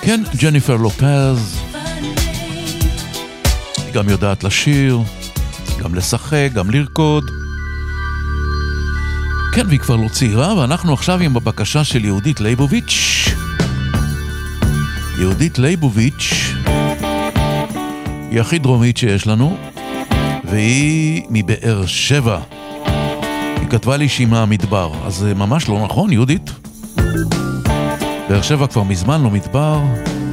כן, ג'ניפר לופז. היא גם יודעת לשיר, גם לשחק, גם לרקוד. כן, והיא כבר לא צעירה, ואנחנו עכשיו עם הבקשה של יהודית ליבוביץ'. יהודית ליבוביץ' היא הכי דרומית שיש לנו, והיא מבאר שבע. היא כתבה לי שהיא מהמדבר, אז זה ממש לא נכון, יהודית. באר שבע כבר מזמן לא מדבר.